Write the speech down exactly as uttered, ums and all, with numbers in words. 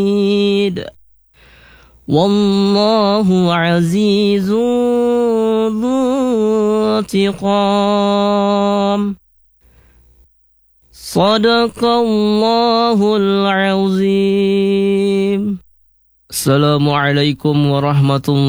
والله عزيز ذو انتقام صدق الله العظيم. السلام عليكم ورحمة الله